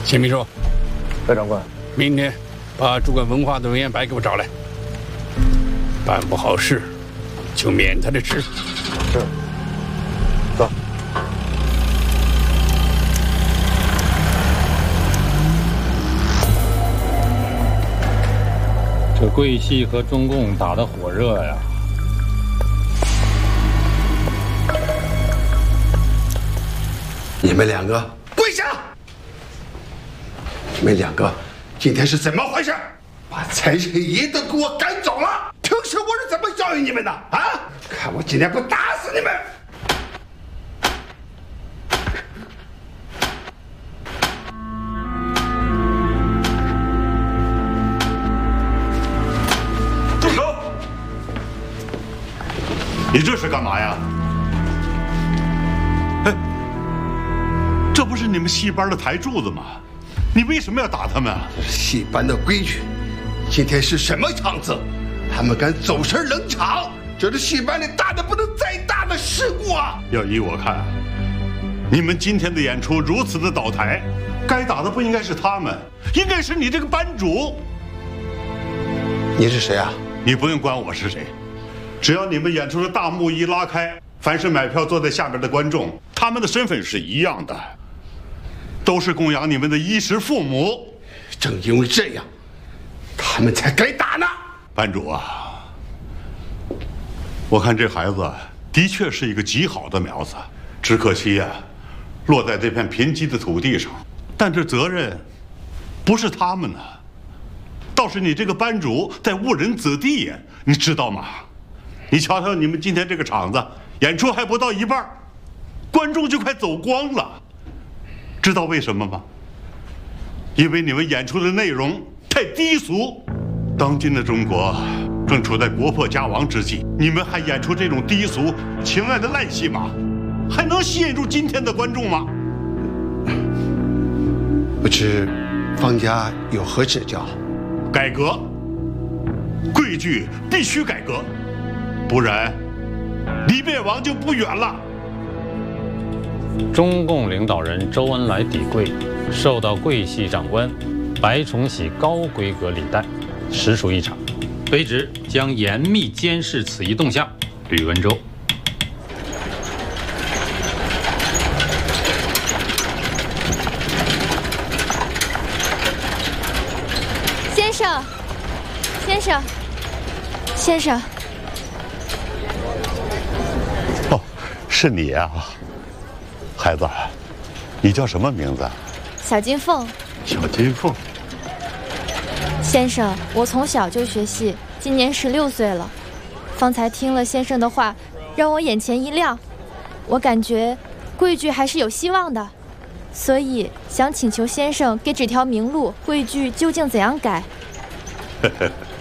秦秘书， 白长官， 明天把主管文化的文彦白给我找来。办不好事，就免他的职。 是。走。 这桂系和中共打得火热呀！ 你们两个跪下！你们两个今天是怎么回事？把财神爷都给我赶走了！平时我是怎么教育你们的啊？看我今天不打死你们！ 住手！你这是干嘛呀？哎，这不是你们戏班的台柱子吗？你为什么要打他们啊？ 戏班的规矩。今天是什么场子？他们敢走神冷场，这是戏班里大的不能再大的事故啊！ 要依我看，你们今天的演出如此的倒台，该打的不应该是他们，应该是你这个班主。 你是谁啊？ 你不用管我是谁，只要你们演出的大幕一拉开，凡是买票坐在下面的观众，他们的身份是一样的，都是供养你们的衣食父母。 正因为这样，他们才该打呢。 班主啊，我看这孩子的确是一个极好的苗子，只可惜呀，落在这片贫瘠的土地上。但这责任不是他们呢，倒是你这个班主在误人子弟呀，你知道吗？你瞧瞧你们今天这个场子，演出还不到一半，观众就快走光了，知道为什么吗？因为你们演出的内容太低俗。当今的中国正处在国破家亡之际，你们还演出这种低俗情爱的烂戏码，还能吸引住今天的观众吗？ 不知方家有何指教？ 改革，贵剧必须改革，不然离灭亡就不远了。 中共领导人周恩来抵桂，受到桂系长官白崇禧高规格礼待，实属一场。卑职将严密监视此一动向。吕文州。 先生，先生，先生。 哦，是你呀，孩子，你叫什么名字？ 小金凤。 小金凤。 先生，我从小就学戏，今年16岁了。方才听了先生的话，让我眼前一亮。我感觉桂剧还是有希望的，所以想请求先生给指条明路，桂剧究竟怎样改。